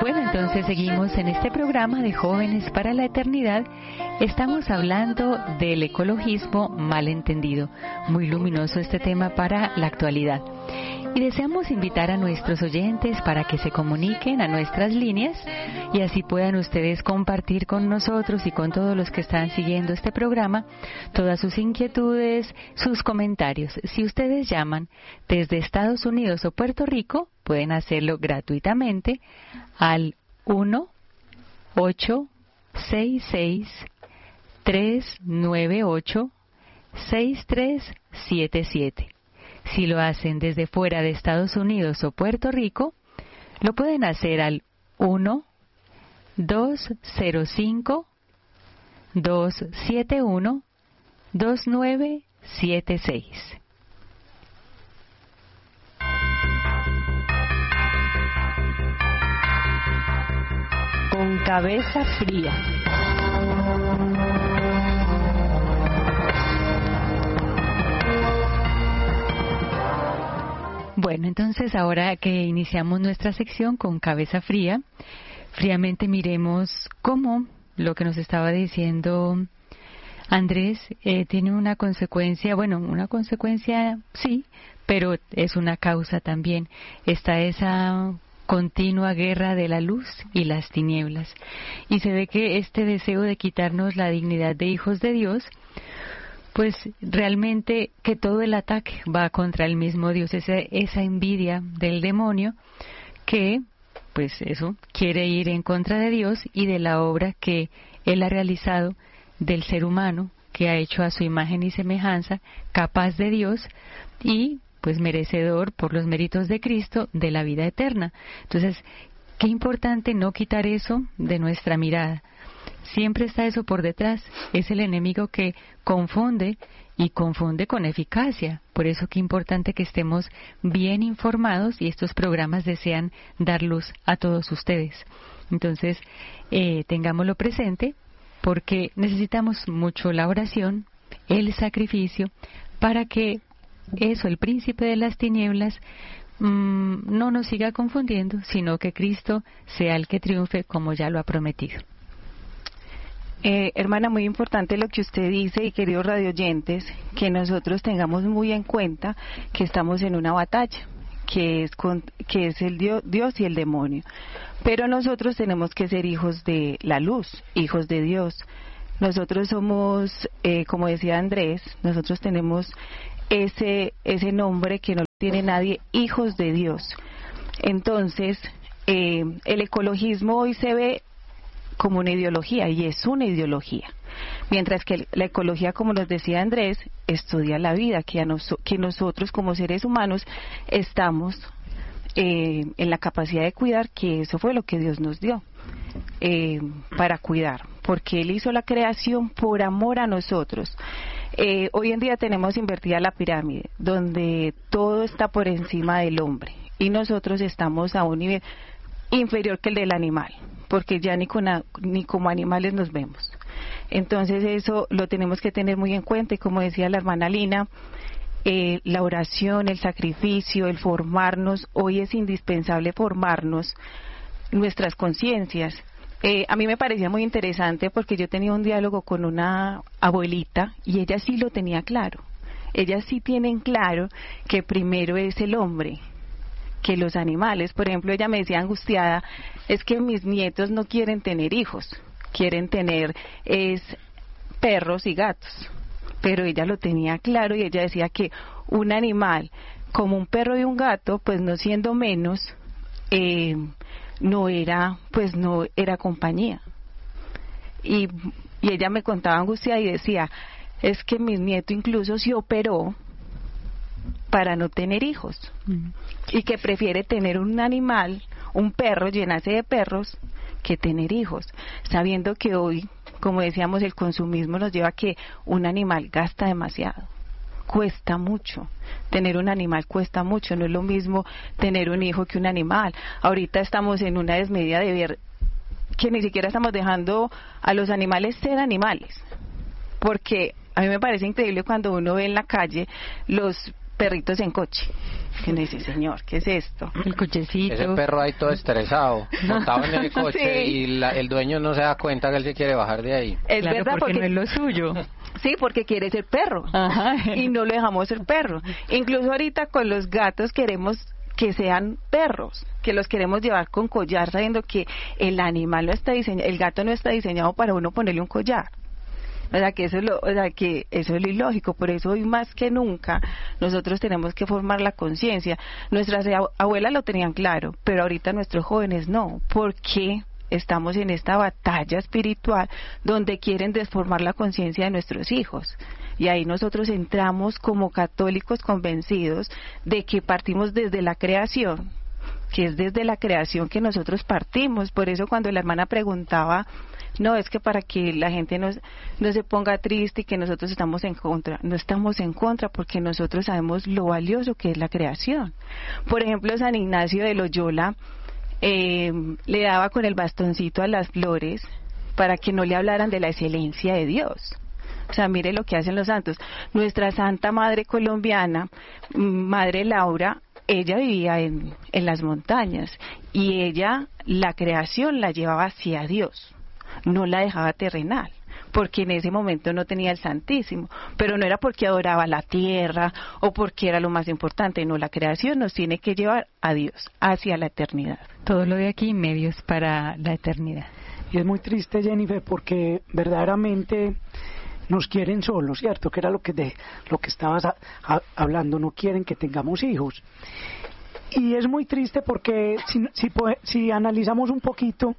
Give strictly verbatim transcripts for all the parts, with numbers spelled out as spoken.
Bueno, entonces seguimos en este programa de Jóvenes para la Eternidad. Estamos hablando del ecologismo malentendido. Muy luminoso este tema para la actualidad. Y deseamos invitar a nuestros oyentes para que se comuniquen a nuestras líneas y así puedan ustedes compartir con nosotros y con todos los que están siguiendo este programa todas sus inquietudes, sus comentarios. Si ustedes llaman desde Estados Unidos o Puerto Rico, pueden hacerlo gratuitamente al uno ocho seis seis tres nueve ocho seis tres siete siete. Si lo hacen desde fuera de Estados Unidos o Puerto Rico, lo pueden hacer al uno dos cero cinco dos siete uno dos nueve siete seis. Con cabeza fría. Bueno, entonces ahora que iniciamos nuestra sección con cabeza fría, fríamente miremos cómo lo que nos estaba diciendo Andrés eh, tiene una consecuencia, bueno, una consecuencia sí, pero es una causa también. Está esa continua guerra de la luz y las tinieblas. Y se ve que este deseo de quitarnos la dignidad de hijos de Dios, pues realmente que todo el ataque va contra el mismo Dios, esa, esa envidia del demonio que, pues eso, quiere ir en contra de Dios y de la obra que Él ha realizado del ser humano, que ha hecho a su imagen y semejanza, capaz de Dios y pues merecedor por los méritos de Cristo de la vida eterna. Entonces, qué importante no quitar eso de nuestra mirada. Siempre está eso por detrás, es el enemigo que confunde y confunde con eficacia. Por eso qué importante que estemos bien informados y estos programas desean dar luz a todos ustedes. Entonces, eh, tengámoslo presente porque necesitamos mucho la oración, el sacrificio, para que eso, el príncipe de las tinieblas, mmm, no nos siga confundiendo, sino que Cristo sea el que triunfe como ya lo ha prometido. Eh, hermana, muy importante lo que usted dice y queridos radioyentes, que nosotros tengamos muy en cuenta que estamos en una batalla, que es, con, que es el Dios, Dios y el demonio. Pero nosotros tenemos que ser hijos de la luz, hijos de Dios. Nosotros somos, eh, como decía Andrés, nosotros tenemos ese, ese nombre que no tiene nadie, hijos de Dios. Entonces, eh, el ecologismo hoy se ve como una ideología, y es una ideología. Mientras que la ecología, como nos decía Andrés, estudia la vida, que, a nos, que nosotros como seres humanos estamos eh, en la capacidad de cuidar, que eso fue lo que Dios nos dio, eh, para cuidar, porque Él hizo la creación por amor a nosotros. Eh, hoy en día tenemos invertida la pirámide, donde todo está por encima del hombre, y nosotros estamos a un nivel inferior que el del animal, porque ya ni, con a, ni como animales nos vemos. Entonces eso lo tenemos que tener muy en cuenta, y como decía la hermana Lina, eh, la oración, el sacrificio, el formarnos, hoy es indispensable formarnos nuestras conciencias. Eh, a mí me parecía muy interesante porque yo tenía un diálogo con una abuelita y ella sí lo tenía claro. Ellas sí tienen claro que primero es el hombre que los animales. Por ejemplo, ella me decía angustiada, es que mis nietos no quieren tener hijos, quieren tener es perros y gatos, pero ella lo tenía claro y ella decía que un animal como un perro y un gato, pues no siendo menos, eh, no era, pues no era compañía. Y, y ella me contaba angustiada y decía, es que mi nieto incluso se operó para no tener hijos, mm. y que prefiere tener un animal, un perro, llenarse de perros, que tener hijos, sabiendo que hoy, como decíamos, el consumismo nos lleva a que un animal gasta demasiado, cuesta mucho, tener un animal cuesta mucho, no es lo mismo tener un hijo que un animal. Ahorita estamos en una desmedida de ver que ni siquiera estamos dejando a los animales ser animales, porque a mí me parece increíble cuando uno ve en la calle los perritos en coche. Que no dice, señor, ¿qué es esto? El cochecito. Ese perro ahí todo estresado, montado en el coche, sí. y la, el dueño no se da cuenta que él se quiere bajar de ahí. Es claro, verdad, porque, porque no es lo suyo. Sí, porque quiere ser perro. Ajá. Y no lo dejamos ser perro. Incluso ahorita con los gatos queremos que sean perros, que los queremos llevar con collar, sabiendo que el animal no está diseñado, el gato no está diseñado para uno ponerle un collar. O sea, que eso es lo, o sea, que eso es lo ilógico. Por eso hoy más que nunca nosotros tenemos que formar la conciencia. Nuestras abuelas lo tenían claro, pero ahorita nuestros jóvenes no. ¿Por qué? Estamos en esta batalla espiritual donde quieren desformar la conciencia de nuestros hijos. Y ahí nosotros entramos como católicos convencidos de que partimos desde la creación, que es desde la creación que nosotros partimos. Por eso cuando la hermana preguntaba, no, es que para que la gente no, no se ponga triste y que nosotros estamos en contra. No estamos en contra porque nosotros sabemos lo valioso que es la creación. Por ejemplo, San Ignacio de Loyola eh, le daba con el bastoncito a las flores para que no le hablaran de la excelencia de Dios. O sea, mire lo que hacen los santos. Nuestra Santa Madre colombiana, Madre Laura, ella vivía en, en las montañas y ella la creación la llevaba hacia Dios, no la dejaba terrenal, porque en ese momento no tenía el Santísimo, pero no era porque adoraba la tierra o porque era lo más importante, no, la creación nos tiene que llevar a Dios, hacia la eternidad. Todo lo de aquí, medios para la eternidad. Y es muy triste, Jennifer, porque verdaderamente nos quieren solos, ¿cierto? Que era lo que de lo que estabas a, a, hablando, no quieren que tengamos hijos. Y es muy triste porque si, si, si analizamos un poquito,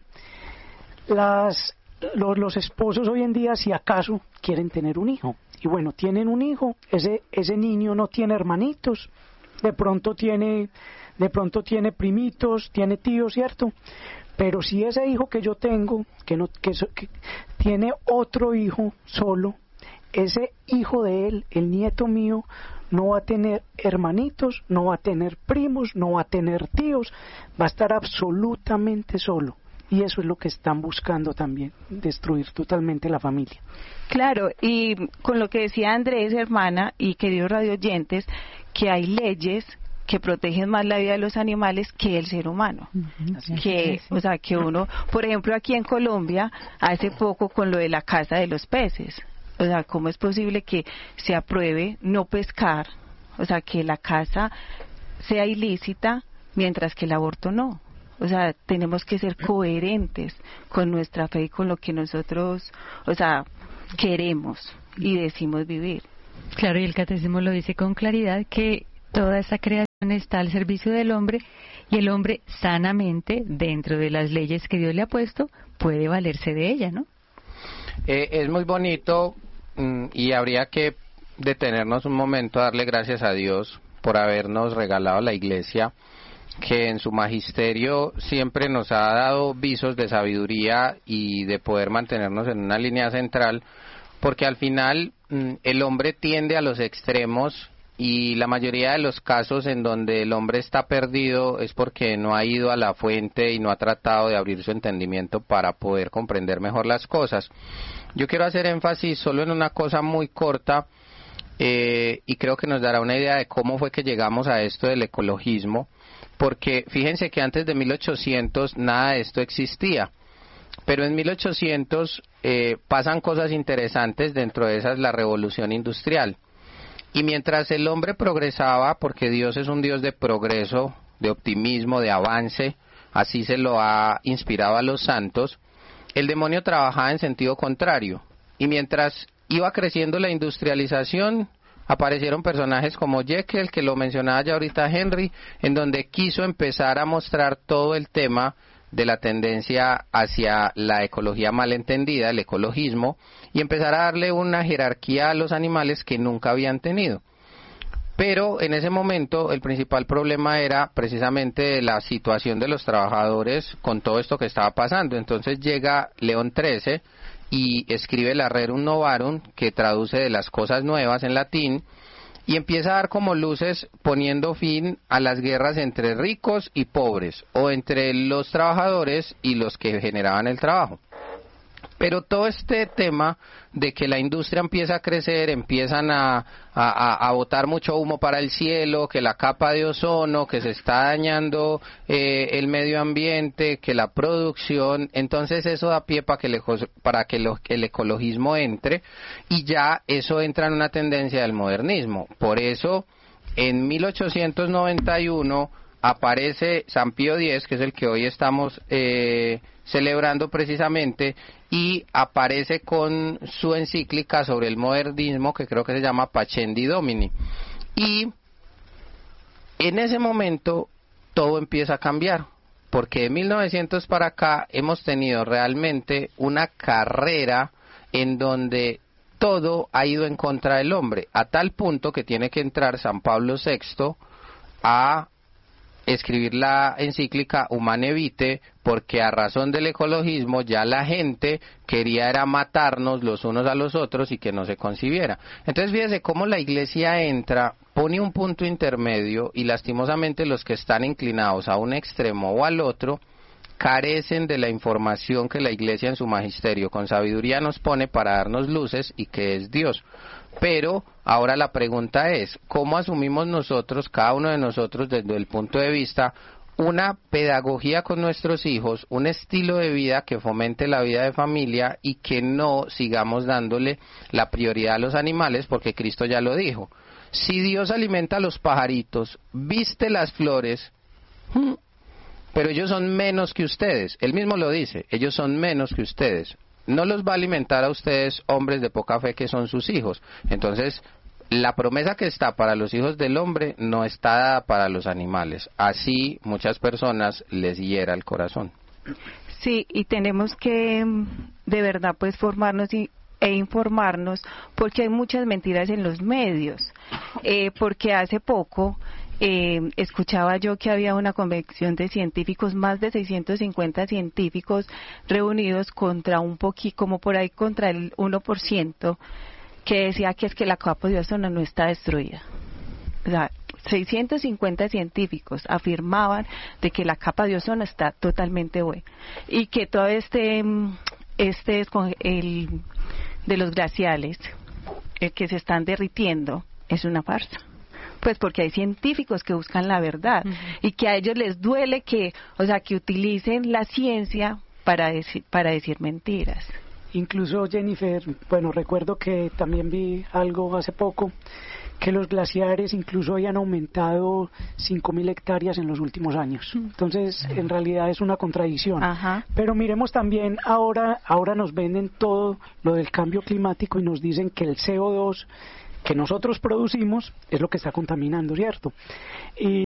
las, los, los esposos hoy en día, si acaso, quieren tener un hijo. Y bueno, tienen un hijo, ese, ese niño no tiene hermanitos, de pronto tiene, de pronto tiene primitos, tiene tíos, ¿cierto? Pero si ese hijo que yo tengo, que, no, que, que tiene otro hijo solo, ese hijo de él, el nieto mío, no va a tener hermanitos, no va a tener primos, no va a tener tíos, va a estar absolutamente solo. Y eso es lo que están buscando también, destruir totalmente la familia. Claro, y con lo que decía Andrés, hermana, y queridos radioyentes, que hay leyes que protegen más la vida de los animales que el ser humano. Uh-huh. Que, o sea, que uno, por ejemplo, aquí en Colombia, hace poco con lo de la caza de los peces, o sea, ¿cómo es posible que se apruebe no pescar? O sea, que la caza sea ilícita mientras que el aborto no. O sea, tenemos que ser coherentes con nuestra fe y con lo que nosotros, o sea, queremos y decimos vivir. Claro, y el catecismo lo dice con claridad, que toda esa creación está al servicio del hombre y el hombre sanamente, dentro de las leyes que Dios le ha puesto, puede valerse de ella, ¿no? Eh, es muy bonito mm, y habría que detenernos un momento a darle gracias a Dios por habernos regalado la Iglesia, que en su magisterio siempre nos ha dado visos de sabiduría y de poder mantenernos en una línea central, porque al final mm, el hombre tiende a los extremos. Y la mayoría de los casos en donde el hombre está perdido es porque no ha ido a la fuente y no ha tratado de abrir su entendimiento para poder comprender mejor las cosas. Yo quiero hacer énfasis solo en una cosa muy corta eh, y creo que nos dará una idea de cómo fue que llegamos a esto del ecologismo, porque fíjense que antes de mil ochocientos nada de esto existía, pero en mil ochocientos eh, pasan cosas interesantes, dentro de esas la revolución industrial. Y mientras el hombre progresaba, porque Dios es un Dios de progreso, de optimismo, de avance, así se lo ha inspirado a los santos, el demonio trabajaba en sentido contrario. Y mientras iba creciendo la industrialización, aparecieron personajes como Jekyll, que lo mencionaba ya ahorita Henry, en donde quiso empezar a mostrar todo el tema de la tendencia hacia la ecología malentendida, el ecologismo, y empezar a darle una jerarquía a los animales que nunca habían tenido. Pero en ese momento el principal problema era precisamente la situación de los trabajadores con todo esto que estaba pasando. Entonces llega León trece y escribe la Rerum Novarum, que traduce de las cosas nuevas en latín, y empieza a dar como luces poniendo fin a las guerras entre ricos y pobres, o entre los trabajadores y los que generaban el trabajo. Pero todo este tema de que la industria empieza a crecer, empiezan a, a, a botar mucho humo para el cielo, que la capa de ozono, que se está dañando eh, el medio ambiente, que la producción, entonces eso da pie para que, el, para que lo, el ecologismo entre, y ya eso entra en una tendencia del modernismo. Por eso, en mil ochocientos noventa y uno aparece San Pío X, que es el que hoy estamos eh, celebrando precisamente, y aparece con su encíclica sobre el modernismo, que creo que se llama Pacendi Domini. Y en ese momento todo empieza a cambiar, porque de mil novecientos para acá hemos tenido realmente una carrera en donde todo ha ido en contra del hombre, a tal punto que tiene que entrar San Pablo sexto a escribir la encíclica Humane Vitae, porque a razón del ecologismo ya la gente quería era matarnos los unos a los otros y que no se concibiera. Entonces fíjese cómo la Iglesia entra, pone un punto intermedio, y lastimosamente los que están inclinados a un extremo o al otro carecen de la información que la Iglesia en su magisterio con sabiduría nos pone para darnos luces, y que es Dios. Pero ahora la pregunta es, ¿cómo asumimos nosotros, cada uno de nosotros, desde el punto de vista, una pedagogía con nuestros hijos, un estilo de vida que fomente la vida de familia y que no sigamos dándole la prioridad a los animales? Porque Cristo ya lo dijo, si Dios alimenta a los pajaritos, viste las flores, pero ellos son menos que ustedes, él mismo lo dice, ellos son menos que ustedes. No los va a alimentar a ustedes hombres de poca fe que son sus hijos. Entonces, la promesa que está para los hijos del hombre no está dada para los animales. Así muchas personas les hiera el corazón. Sí, y tenemos que de verdad pues formarnos y, e informarnos, porque hay muchas mentiras en los medios. Eh, porque hace poco Eh, escuchaba yo que había una convención de científicos, más de seiscientos cincuenta científicos reunidos contra un poquito, como por ahí contra el uno por ciento, que decía que es que la capa de ozono no está destruida. O sea, seiscientos cincuenta científicos afirmaban de que la capa de ozono está totalmente buena y que todo este, este el de los glaciales, el que se están derritiendo, es una farsa. Pues porque hay científicos que buscan la verdad, uh-huh, y que a ellos les duele que, o sea, que utilicen la ciencia para decir, para decir mentiras. Incluso, Jennifer, bueno, recuerdo que también vi algo hace poco, que los glaciares incluso hayan aumentado cinco mil hectáreas en los últimos años. Entonces, en realidad es una contradicción. Ajá. Pero miremos también, ahora, ahora nos venden todo lo del cambio climático y nos dicen que el C O dos que nosotros producimos es lo que está contaminando, ¿cierto? Y,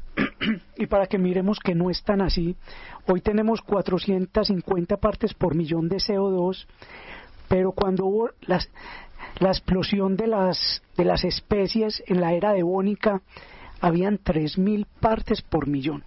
y para que miremos que no es tan así, hoy tenemos cuatrocientas cincuenta partes por millón de C O dos, pero cuando hubo las, la explosión de las, de las especies en la era devónica, habían tres mil partes por millón.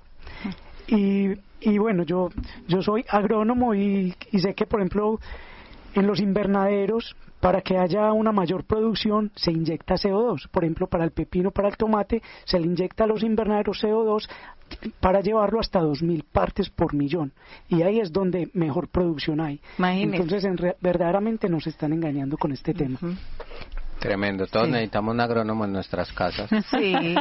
Y, y bueno, yo, yo soy agrónomo y, y sé que, por ejemplo, en los invernaderos, para que haya una mayor producción, se inyecta C O dos. Por ejemplo, para el pepino, para el tomate, se le inyecta a los invernaderos C O dos para llevarlo hasta dos mil partes por millón. Y ahí es donde mejor producción hay. Imagínese. Entonces, en re- verdaderamente nos están engañando con este tema. Uh-huh. Tremendo, todos sí. necesitamos un agrónomo en nuestras casas. Sí.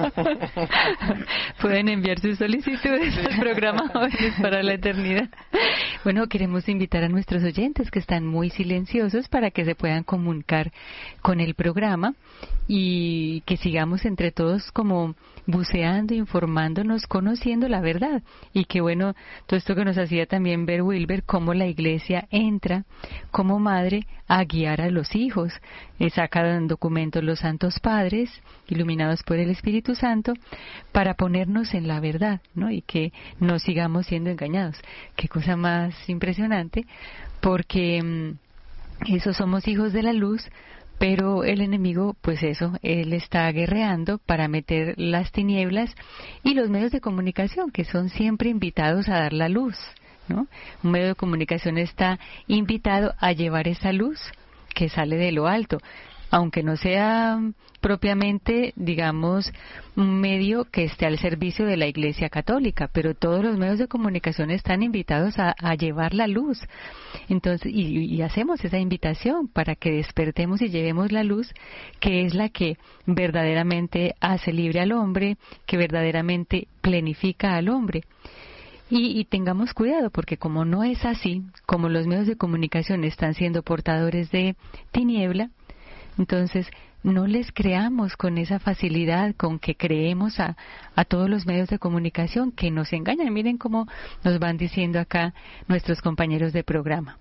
Pueden enviar sus solicitudes al programa Jóvenes para la Eternidad. Bueno, queremos invitar a nuestros oyentes que están muy silenciosos para que se puedan comunicar con el programa y que sigamos entre todos como buceando, informándonos, conociendo la verdad. Y que bueno, todo esto que nos hacía también ver Wilber, cómo la Iglesia entra como madre a guiar a los hijos. Eh, sacan documentos los santos padres, iluminados por el Espíritu Santo, para ponernos en la verdad, ¿no? Y que no sigamos siendo engañados. Qué cosa más impresionante, porque mmm, eso, somos hijos de la luz, pero el enemigo, pues eso, él está guerreando para meter las tinieblas, y los medios de comunicación, que son siempre invitados a dar la luz, ¿no? Un medio de comunicación está invitado a llevar esa luz que sale de lo alto. aunque no sea propiamente, digamos, un medio que esté al servicio de la Iglesia Católica, pero todos los medios de comunicación están invitados a, a llevar la luz. Entonces, y, y hacemos esa invitación para que despertemos y llevemos la luz, que es la que verdaderamente hace libre al hombre, que verdaderamente plenifica al hombre. Y, y tengamos cuidado, porque como no es así, como los medios de comunicación están siendo portadores de tiniebla, entonces no les creamos con esa facilidad con que creemos a, a todos los medios de comunicación que nos engañan. Miren cómo nos van diciendo acá nuestros compañeros de programa.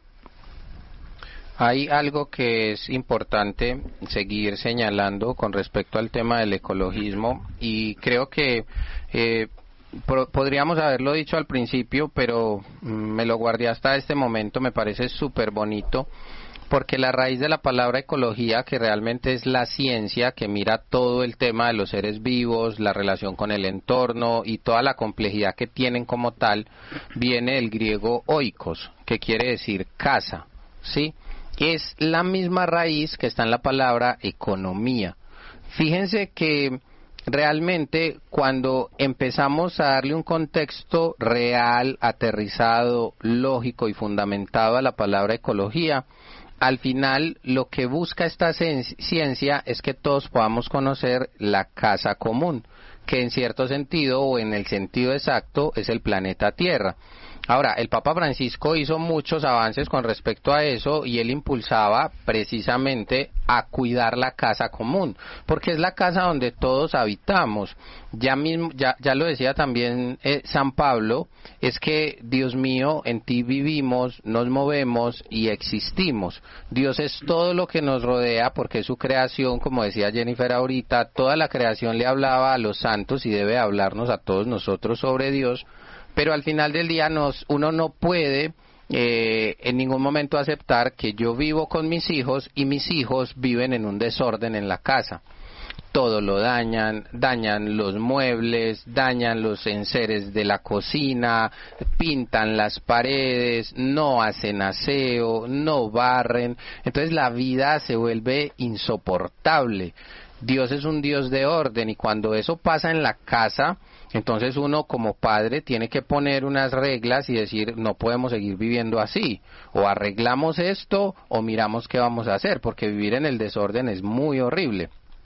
Hay algo que es importante seguir señalando con respecto al tema del ecologismo, y creo que eh, podríamos haberlo dicho al principio, pero me lo guardé hasta este momento. Me parece súper bonito, porque la raíz de la palabra ecología, que realmente es la ciencia que mira todo el tema de los seres vivos, la relación con el entorno y toda la complejidad que tienen como tal, viene del griego oikos, que quiere decir casa, ¿sí? Es la misma raíz que está en la palabra economía. Fíjense que realmente cuando empezamos a darle un contexto real, aterrizado, lógico y fundamentado a la palabra ecología, al final lo que busca esta ciencia es que todos podamos conocer la casa común, que en cierto sentido o en el sentido exacto es el planeta Tierra. Ahora, el Papa Francisco hizo muchos avances con respecto a eso, y él impulsaba precisamente a cuidar la casa común, porque es la casa donde todos habitamos. Ya mismo, ya, ya lo decía también eh, San Pablo, es que Dios mío, en ti vivimos, nos movemos y existimos. Dios es todo lo que nos rodea, porque es su creación, como decía Jennifer ahorita. Toda la creación le hablaba a los santos y debe hablarnos a todos nosotros sobre Dios. Pero al final del día nos, uno no puede eh, en ningún momento aceptar que yo vivo con mis hijos y mis hijos viven en un desorden en la casa. Todo lo dañan, dañan los muebles, dañan los enseres de la cocina, pintan las paredes, no hacen aseo, no barren. Entonces la vida se vuelve insoportable. Dios es un Dios de orden, y cuando eso pasa en la casa, entonces uno como padre tiene que poner unas reglas y decir, no podemos seguir viviendo así, o arreglamos esto o miramos qué vamos a hacer, porque vivir en el desorden es muy horrible.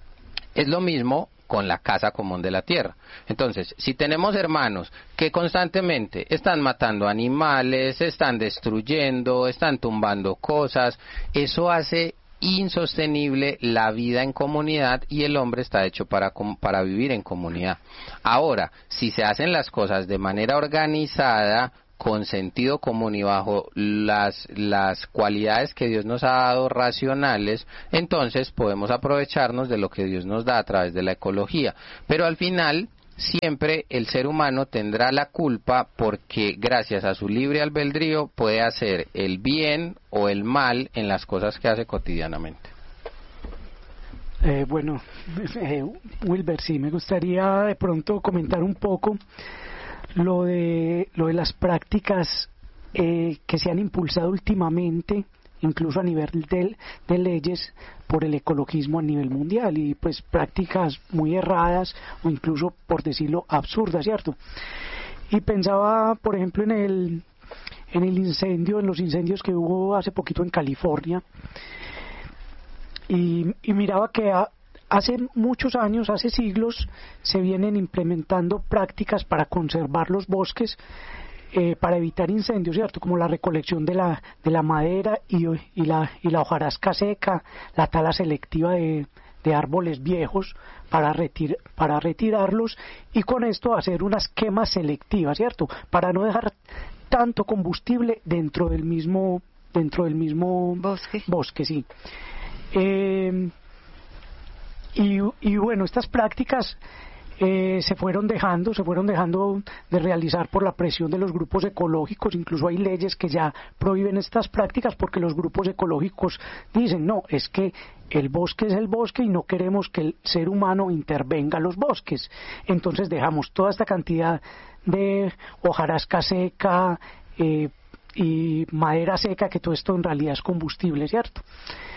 Es lo mismo con la casa común de la tierra. Entonces, si tenemos hermanos que constantemente están matando animales, están destruyendo, están tumbando cosas, eso hace insostenible la vida en comunidad, y el hombre está hecho para, para vivir en comunidad. Ahora, si se hacen las cosas de manera organizada, con sentido común y bajo las, las cualidades que Dios nos ha dado racionales, entonces podemos aprovecharnos de lo que Dios nos da a través de la ecología. Pero al final, siempre el ser humano tendrá la culpa, porque gracias a su libre albedrío puede hacer el bien o el mal en las cosas que hace cotidianamente. Eh, bueno, eh, Wilber, sí, me gustaría de pronto comentar un poco lo de, lo de las prácticas eh, que se han impulsado últimamente, incluso a nivel de, de leyes, por el ecologismo a nivel mundial, y pues prácticas muy erradas o incluso, por decirlo, absurdas, ¿cierto? Y pensaba, por ejemplo, en el en el incendio, en los incendios que hubo hace poquito en California, y, y miraba que a, hace muchos años, hace siglos, se vienen implementando prácticas para conservar los bosques, Eh, para evitar incendios, ¿cierto? Como la recolección de la de la madera y, y la y la hojarasca seca, la tala selectiva de, de árboles viejos para retir, para retirarlos, y con esto hacer unas quemas selectivas, ¿cierto? Para no dejar tanto combustible dentro del mismo dentro del mismo bosque, bosque sí. Eh, y, y bueno, estas prácticas Eh, se fueron dejando, se fueron dejando de realizar por la presión de los grupos ecológicos. Incluso hay leyes que ya prohíben estas prácticas, porque los grupos ecológicos dicen, no, es que el bosque es el bosque y no queremos que el ser humano intervenga en los bosques. Entonces dejamos toda esta cantidad de hojarasca seca eh, y madera seca, que todo esto en realidad es combustible, ¿cierto?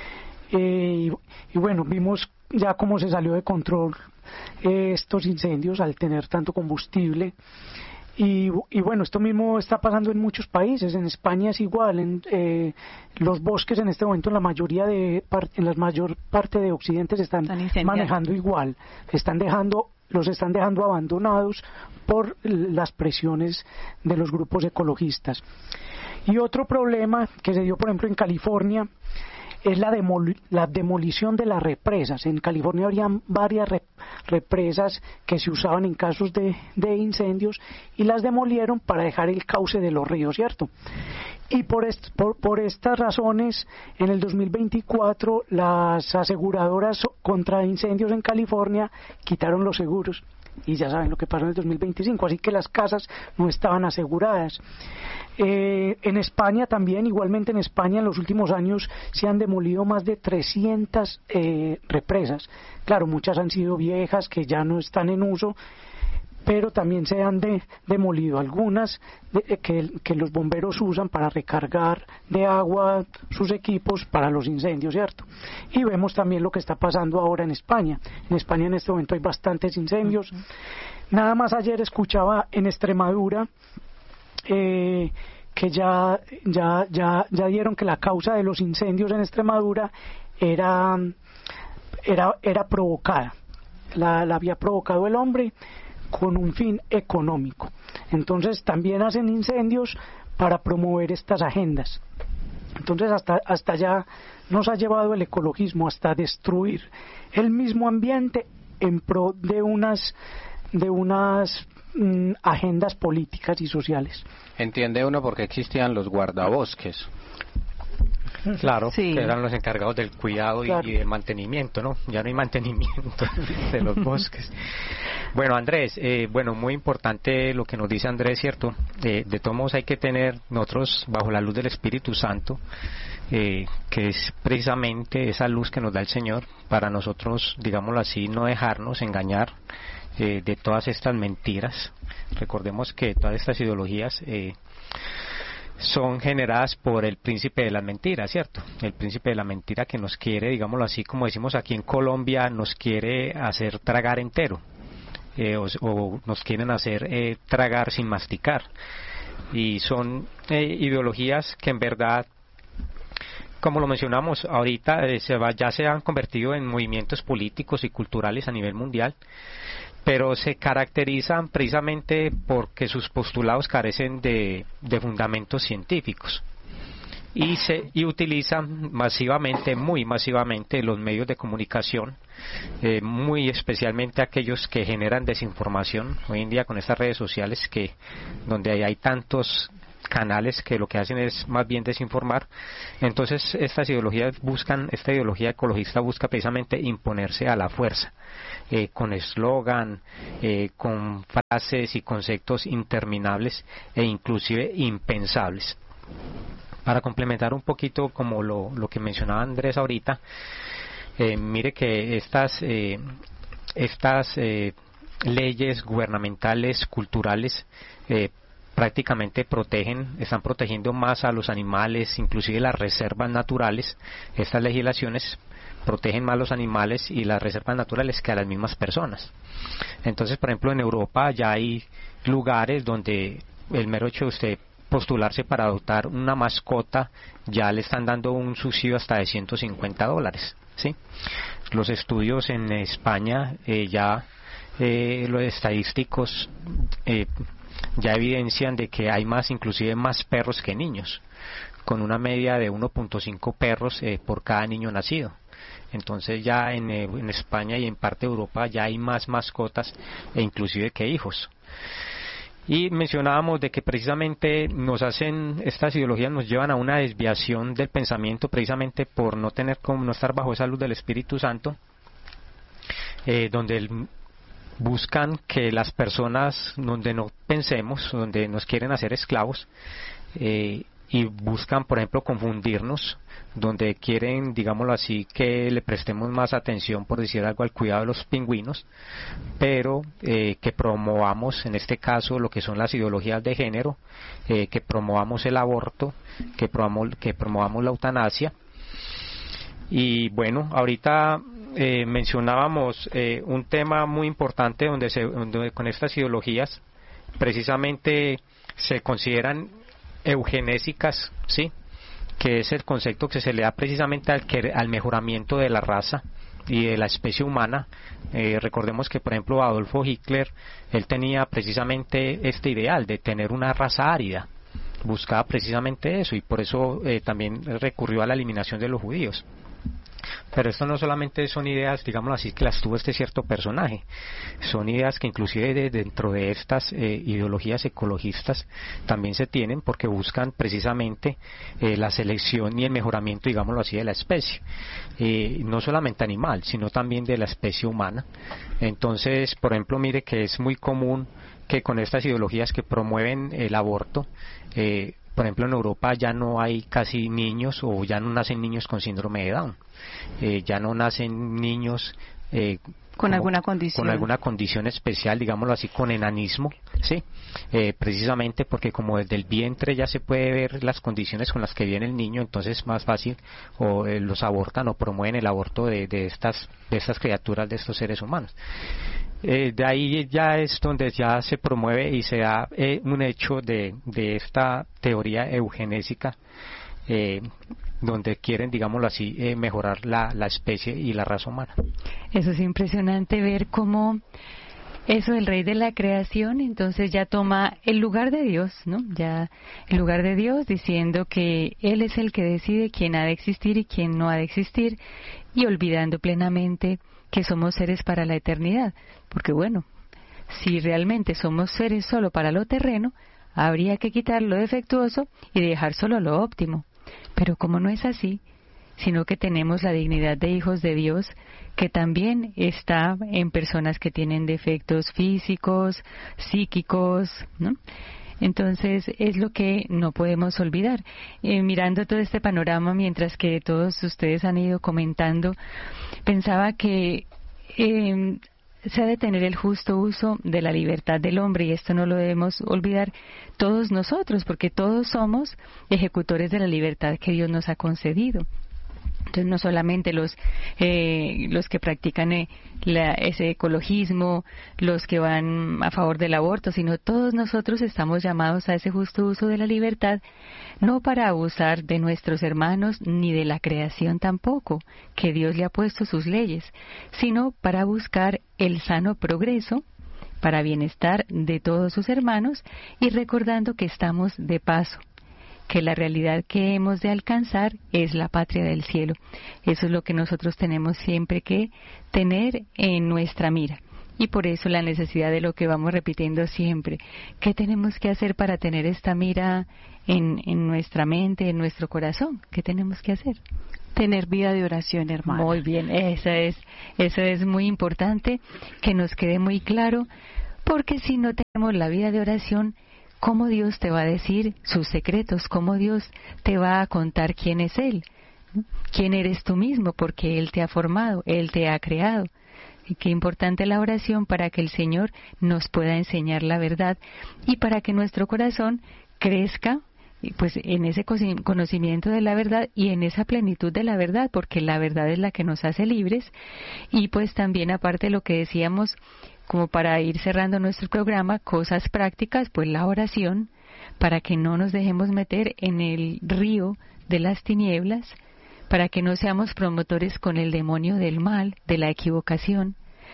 eh, y, y bueno, vimos ya cómo se salió de control eh, estos incendios al tener tanto combustible. Y, y bueno, esto mismo está pasando en muchos países. En España es igual. En, eh, los bosques en este momento en la mayoría de en la mayor parte de Occidente se están manejando igual. Están dejando los están dejando abandonados por las presiones de los grupos ecologistas. Y otro problema que se dio, por ejemplo, en California es la, demol- la demolición de las represas. En California habrían varias rep- represas que se usaban en casos de, de incendios y las demolieron para dejar el cauce de los ríos, ¿cierto? Y por, est- por, por estas razones, en el dos mil veinticuatro, las aseguradoras contra incendios en California quitaron los seguros. Y ya saben lo que pasó en el dos mil veinticinco, así que las casas no estaban aseguradas. Eh, en España también, igualmente en España en los últimos años se han demolido más de trescientas eh, represas. Claro, muchas han sido viejas que ya no están en uso, pero también se han de, demolido algunas de, que, que los bomberos usan para recargar de agua sus equipos para los incendios, ¿cierto? Y vemos también lo que está pasando ahora en España. En España en este momento hay bastantes incendios. Uh-huh. Nada más ayer escuchaba en Extremadura eh, que ya, ya, ya, ya dieron que la causa de los incendios en Extremadura era, era, era provocada. La, la había provocado el hombre con un fin económico. Entonces también hacen incendios para promover estas agendas. Entonces hasta hasta allá nos ha llevado el ecologismo, hasta destruir el mismo ambiente en pro de unas de unas mm, agendas políticas y sociales. Entiende uno por qué existían los guardabosques. Claro, sí. que eran los encargados del cuidado y, claro. y del mantenimiento, ¿no? Ya no hay mantenimiento de los bosques. Bueno, Andrés, eh, bueno, muy importante lo que nos dice Andrés, ¿cierto? Eh, de todos modos hay que tener nosotros, bajo la luz del Espíritu Santo, eh, que es precisamente esa luz que nos da el Señor, para nosotros, digámoslo así, no dejarnos engañar eh, de todas estas mentiras. Recordemos que todas estas ideologías eh, son generadas por el príncipe de las mentiras, ¿cierto? El príncipe de la mentira que nos quiere, digámoslo así, como decimos aquí en Colombia, nos quiere hacer tragar entero, eh, o, o nos quieren hacer eh, tragar sin masticar. Y son eh, ideologías que en verdad, como lo mencionamos ahorita, eh, se va, ya se han convertido en movimientos políticos y culturales a nivel mundial, pero se caracterizan precisamente porque sus postulados carecen de, de fundamentos científicos y se y utilizan masivamente, muy masivamente, los medios de comunicación, eh, muy especialmente aquellos que generan desinformación hoy en día con estas redes sociales, que donde hay, hay tantos canales que lo que hacen es más bien desinformar. Entonces estas ideologías buscan, esta ideología ecologista busca precisamente imponerse a la fuerza, eh, con eslogan, eh, con frases y conceptos interminables e inclusive impensables. Para complementar un poquito como lo, lo que mencionaba Andrés ahorita, eh, mire que estas eh, estas eh, leyes gubernamentales, culturales, eh, prácticamente protegen, están protegiendo más a los animales, inclusive las reservas naturales. Estas legislaciones protegen más a los animales y las reservas naturales que a las mismas personas. Entonces, por ejemplo, en Europa ya hay lugares donde el mero hecho de usted postularse para adoptar una mascota ya le están dando un subsidio hasta de ciento cincuenta dólares, ¿sí? Los estudios en España eh, ya eh, los estadísticos eh, ya evidencian de que hay más, inclusive más perros que niños, con una media de uno punto cinco perros eh, por cada niño nacido. Entonces ya en, eh, en España y en parte de Europa ya hay más mascotas e inclusive que hijos. Y mencionábamos de que precisamente nos hacen, estas ideologías nos llevan a una desviación del pensamiento, precisamente por no tener como no estar bajo esa luz del Espíritu Santo, eh, donde el buscan que las personas, donde no pensemos, donde nos quieren hacer esclavos, eh, y buscan, por ejemplo, confundirnos, donde quieren, digámoslo así, que le prestemos más atención, por decir algo, al cuidado de los pingüinos, pero eh, que promovamos, en este caso, lo que son las ideologías de género, eh, que promovamos el aborto, que promovamos, que promovamos la eutanasia, Y bueno, ahorita eh, mencionábamos eh, un tema muy importante donde, se, donde con estas ideologías precisamente se consideran eugenésicas, ¿sí? Que es el concepto que se le da precisamente al, al mejoramiento de la raza y de la especie humana. Eh, recordemos que, por ejemplo, Adolfo Hitler, él tenía precisamente este ideal de tener una raza árida, buscaba precisamente eso, y por eso eh, también recurrió a la eliminación de los judíos. Pero esto no solamente son ideas, digámoslo así, que las tuvo este cierto personaje, son ideas que inclusive de, dentro de estas eh, ideologías ecologistas también se tienen, porque buscan precisamente eh, la selección y el mejoramiento, digámoslo así, de la especie, eh, no solamente animal, sino también de la especie humana. Entonces, por ejemplo, mire que es muy común que con estas ideologías que promueven el aborto, eh, por ejemplo, en Europa ya no hay casi niños, o ya no nacen niños con síndrome de Down, eh, ya no nacen niños eh, con alguna condición con alguna condición especial, digámoslo así, con enanismo, sí, eh, precisamente porque como desde el vientre ya se puede ver las condiciones con las que viene el niño, entonces es más fácil, o eh, los abortan o promueven el aborto de, de estas de estas criaturas, de estos seres humanos. Eh, de ahí ya es donde ya se promueve y se da eh, un hecho de, de esta teoría eugenésica, eh, donde quieren, digámoslo así, eh, mejorar la, la especie y la raza humana. Eso es impresionante ver cómo eso del rey de la creación entonces ya toma el lugar de Dios, ¿no? Ya el lugar de Dios, diciendo que Él es el que decide quién ha de existir y quién no ha de existir, y olvidando plenamente que somos seres para la eternidad, porque bueno, si realmente somos seres solo para lo terreno, habría que quitar lo defectuoso y dejar solo lo óptimo. Pero como no es así, sino que tenemos la dignidad de hijos de Dios, que también está en personas que tienen defectos físicos, psíquicos, ¿no? Entonces es lo que no podemos olvidar. Eh, mirando todo este panorama, mientras que todos ustedes han ido comentando, pensaba que eh, se ha de tener el justo uso de la libertad del hombre, y esto no lo debemos olvidar todos nosotros, porque todos somos ejecutores de la libertad que Dios nos ha concedido. Entonces no solamente los eh, los que practican eh, la, ese ecologismo, los que van a favor del aborto, sino todos nosotros estamos llamados a ese justo uso de la libertad, no para abusar de nuestros hermanos ni de la creación tampoco, que Dios le ha puesto sus leyes, sino para buscar el sano progreso, para bienestar de todos sus hermanos, y recordando que estamos de paso, que la realidad que hemos de alcanzar es la patria del cielo. Eso es lo que nosotros tenemos siempre que tener en nuestra mira. Y por eso la necesidad de lo que vamos repitiendo siempre. ¿Qué tenemos que hacer para tener esta mira en, en nuestra mente, en nuestro corazón? ¿Qué tenemos que hacer? Tener vida de oración, hermano. Muy bien, eso es, eso es muy importante, que nos quede muy claro, porque si no tenemos la vida de oración, ¿cómo Dios te va a decir sus secretos? ¿Cómo Dios te va a contar quién es Él? ¿Quién eres tú mismo? Porque Él te ha formado, Él te ha creado. Y qué importante la oración para que el Señor nos pueda enseñar la verdad y para que nuestro corazón crezca pues en ese conocimiento de la verdad y en esa plenitud de la verdad, porque la verdad es la que nos hace libres. Y pues también, aparte de lo que decíamos, como para ir cerrando nuestro programa, cosas prácticas, pues la oración, para que no nos dejemos meter en el río de las tinieblas, para que no seamos promotores con el demonio del mal, de la equivocación,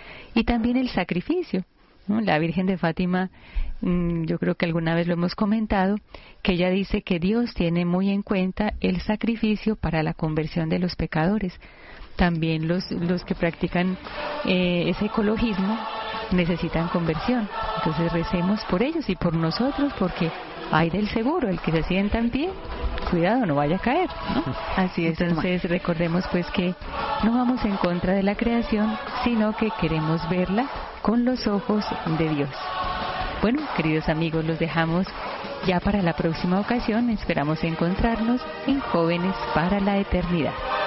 y también el sacrificio, ¿no? La Virgen de Fátima, mmm, yo creo que alguna vez lo hemos comentado, que ella dice que Dios tiene muy en cuenta el sacrificio para la conversión de los pecadores. También los, los que practican eh, ese ecologismo necesitan conversión. Entonces recemos por ellos y por nosotros, porque hay del seguro, el que se sienta en pie, cuidado, no vaya a caer, ¿no? Así es. Entonces hermano, recordemos pues que no vamos en contra de la creación, sino que queremos verla con los ojos de Dios. Bueno, queridos amigos, los dejamos ya para la próxima ocasión. Esperamos encontrarnos en Jóvenes para la Eternidad.